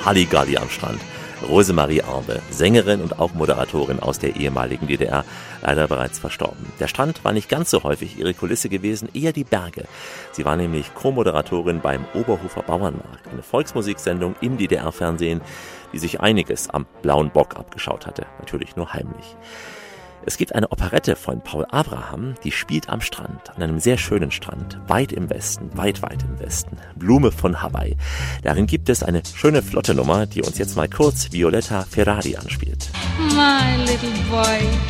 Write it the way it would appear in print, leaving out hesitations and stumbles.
Halligalli am Strand. Rosemarie Arbe, Sängerin und auch Moderatorin aus der ehemaligen DDR, leider bereits verstorben. Der Strand war nicht ganz so häufig ihre Kulisse gewesen, eher die Berge. Sie war nämlich Co-Moderatorin beim Oberhofer Bauernmarkt, eine Volksmusiksendung im DDR-Fernsehen, die sich einiges am Blauen Bock abgeschaut hatte, natürlich nur heimlich. Es gibt eine Operette von Paul Abraham, die spielt am Strand, an einem sehr schönen Strand, weit im Westen, weit im Westen. Blume von Hawaii. Darin gibt es eine schöne flotte Nummer, die uns jetzt mal kurz Violetta Ferrari anspielt. My little boy.